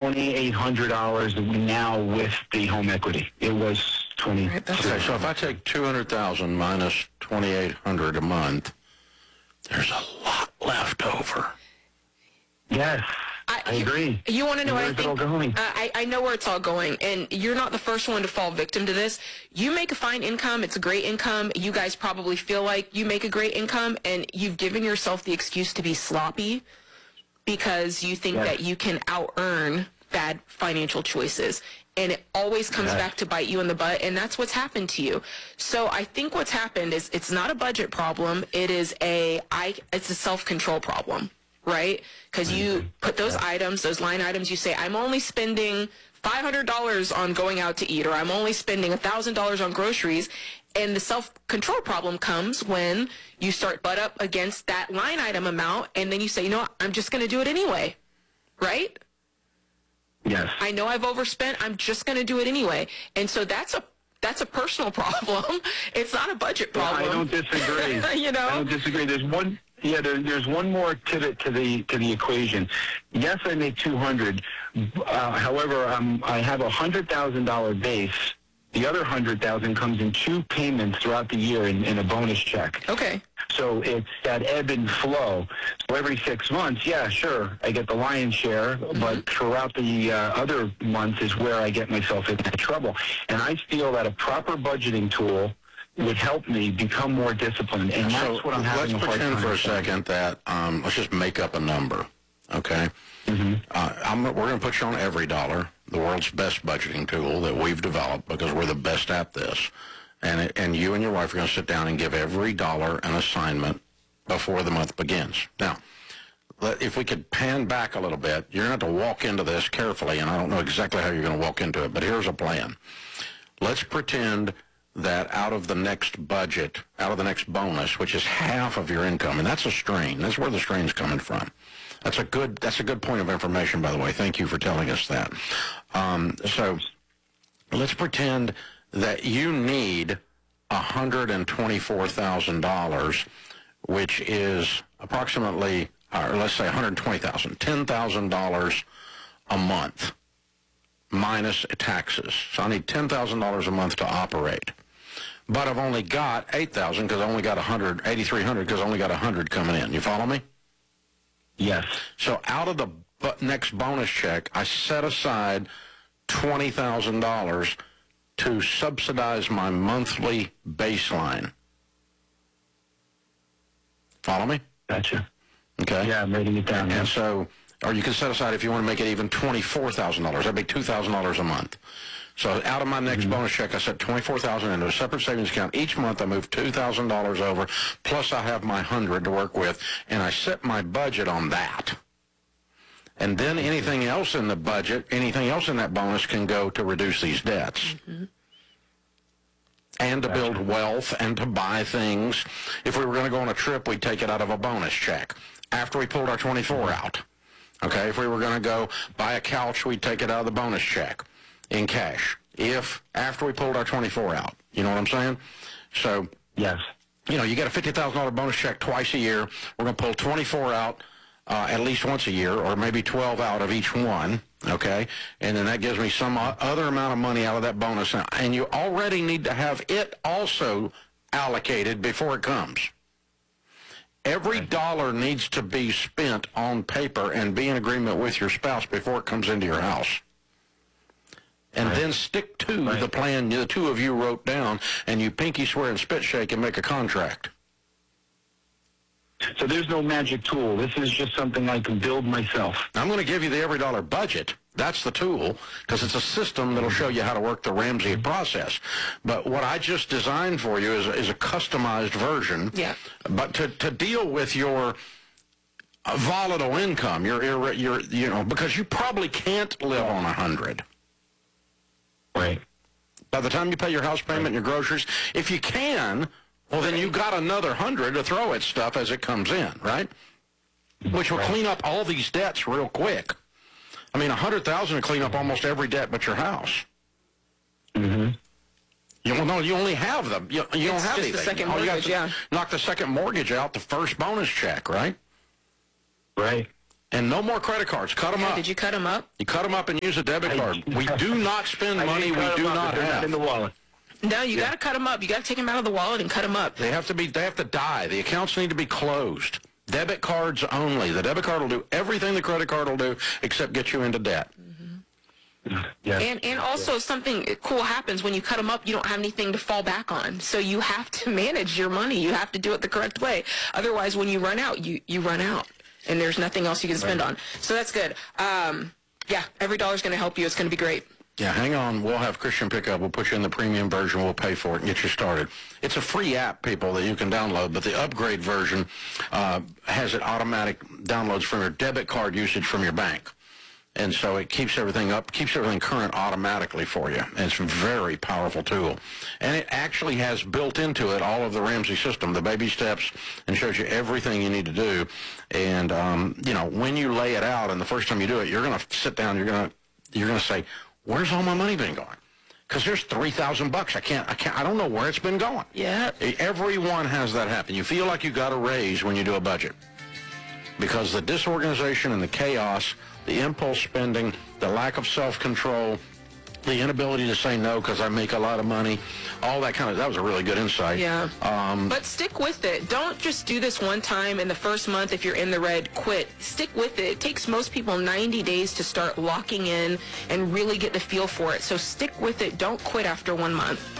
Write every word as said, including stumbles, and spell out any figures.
twenty-eight hundred dollars now with the home equity. It was twenty. Okay, so if I take two hundred thousand minus twenty-eight hundred a month, there's a lot left over. Yes. I, I agree. You want to know what I think? Where's it all going? Uh, I, I know where it's all going, and you're not the first one to fall victim to this. You make a fine income. It's a great income. You guys probably feel like you make a great income, and you've given yourself the excuse to be sloppy because you think yes. that you can out-earn bad financial choices. And it always comes yes. back to bite you in the butt, and that's what's happened to you. So I think what's happened is it's not a budget problem. It is a, I, it's a self-control problem. Right? Because you put those items, those line items, you say, I'm only spending five hundred dollars on going out to eat, or I'm only spending one thousand dollars on groceries. And the self-control problem comes when you start butt up against that line item amount, and then you say, you know what, I'm just going to do it anyway. Right? Yes. I know I've overspent. I'm just going to do it anyway. And so that's a That's a personal problem. It's not a budget problem. I don't disagree. You know? I don't disagree. There's one. Yeah, there, there's one more pivot to the to the equation. Yes, I make two hundred. Uh, however, um, I have a hundred thousand dollar base. The other hundred thousand comes in two payments throughout the year in, in a bonus check. Okay. So it's that ebb and flow. So every six months, yeah, sure, I get the lion's share, mm-hmm. but throughout the uh, other months is where I get myself into trouble. And I feel that a proper budgeting tool would help me become more disciplined, and that's so what I'm having a hard time. Let's pretend for a second that, um, let's just make up a number, okay? Mm-hmm. Uh, I'm, we're going to put you on Every Dollar, the world's best budgeting tool that we've developed because we're the best at this. And, it, and you and your wife are going to sit down and give every dollar an assignment before the month begins. Now, let, if we could pan back a little bit, you're going to have to walk into this carefully, and I don't know exactly how you're going to walk into it, but here's a plan. Let's pretend that out of the next budget, out of the next bonus, which is half of your income, and that's a strain. That's where the strain's coming from. That's a good, that's a good point of information, by the way. Thank you for telling us that. Um, so let's pretend that you need one hundred twenty-four thousand dollars, which is approximately, or let's say one hundred twenty thousand dollars, ten thousand dollars a month minus taxes. So I need ten thousand dollars a month to operate. But I've only got eight thousand dollars because I only got one hundred, eighty-three hundred because I only got one hundred coming in. You follow me? Yes. So out of the next bonus check, I set aside twenty thousand dollars to subsidize my monthly baseline. Follow me? Gotcha. Okay. Yeah, I'm writing it down. And, Yeah. and so, or you can set aside, if you want to make it even twenty-four thousand dollars, that'd be two thousand dollars a month. So out of my next mm-hmm. bonus check, I set twenty-four thousand dollars into a separate savings account. Each month I move two thousand dollars over, plus I have my one hundred dollars to work with, and I set my budget on that. And then anything else in the budget, anything else in that bonus can go to reduce these debts. Mm-hmm. And to Gotcha. build wealth and to buy things. If we were going to go on a trip, we'd take it out of a bonus check after we pulled our twenty-four out. Okay, if we were going to go buy a couch, we'd take it out of the bonus check in cash. If after we pulled our twenty-four out, you know what I'm saying? So, yes, you know, you get a fifty thousand dollar bonus check twice a year. We're going to pull twenty-four out uh, at least once a year, or maybe twelve out of each one. Okay, and then that gives me some other amount of money out of that bonus, and you already need to have it also allocated before it comes. Every dollar needs to be spent on paper and be in agreement with your spouse before it comes into your house. And right. then stick to right. the plan the two of you wrote down, and you pinky swear and spit shake and make a contract. So there's no magic tool. This is just something I can build myself. I'm going to give you the Every Dollar budget. That's the tool, because it's a system that'll show you how to work the Ramsey process. But what I just designed for you is, is a customized version. Yeah. But to, to deal with your volatile income, your, your, your, you know, because you probably can't live on a hundred. Right. By the time you pay your house payment and your groceries, if you can, well, then you got another hundred to throw at stuff as it comes in, right? Which will clean up all these debts real quick. I mean, a hundred thousand will clean up almost every debt but your house. Mm-hmm. You well, no, you only have them. You, you don't have just anything. the second All you got mortgage, to yeah. knock the second mortgage out, the first bonus check, right? Right. And no more credit cards. Cut them Yeah, up. did you cut them up? You cut them up and use a debit card. We do not spend I money didn't we cut do them up, not but they're have. not in the wallet. No, you got to cut them up. You got to take them out of the wallet and cut them up. They have to be. They have to die. The accounts need to be closed. Debit cards only. The debit card will do everything the credit card will do except get you into debt. Yeah. And and also something cool happens when you cut them up. You don't have anything to fall back on. So you have to manage your money. You have to do it the correct way. Otherwise, when you run out, you, you run out. And there's nothing else you can spend on. So that's good. Um, yeah, every dollar's going to help you. It's going to be great. Yeah, hang on. We'll have Christian pick up. We'll put you in the premium version. We'll pay for it and get you started. It's a free app, people, that you can download, but the upgrade version uh, has it automatic downloads from your debit card usage from your bank. And so it keeps everything up, keeps everything current automatically for you. And it's a very powerful tool. And it actually has built into it all of the Ramsey system, the baby steps, and shows you everything you need to do. And, um, you know, when you lay it out and the first time you do it, you're going to sit down, you're going to you're going to say, where's all my money been going? Because there's three thousand bucks. I can't, I can't, I don't know where it's been going. Yeah. Everyone has that happen. You feel like you got a raise when you do a budget. Because the disorganization and the chaos, the impulse spending, the lack of self-control, the inability to say no because I make a lot of money, all that kind of, that was a really good insight. Yeah. Um, but stick with it. Don't just do this one time in the first month if you're in the red, quit. Stick with it. It takes most people ninety days to start locking in and really get the feel for it. So stick with it. Don't quit after one month.